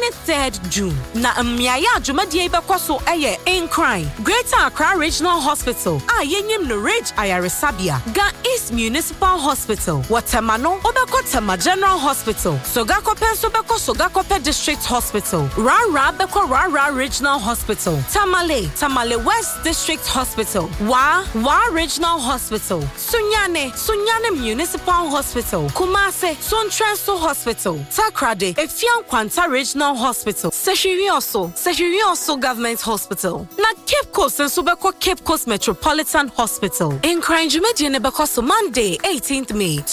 23rd June. Na mmiaya adwumadie bekoso eye in crime. Greater Accra Regional Hospital. Yenyim no Ridge Ayaresabia. Ga East Municipal Hospital. Watermano obeko Tema General Hospital. Sogako Penso beko Sogako District Hospital. Rara beko Rara Regional Hospital. Tamale West District Hospital. Wa Regional Hospital. Sunyane Municipal Hospital. Kumase Sontrenso Hospital. Takrade Efian Kwanta Regional Hospital. Sehiri Government Hospital. Na Cape Coast and Subeko Cape Coast Metropolitan Hospital. In Cranjumedi Nebeko Monday 18th May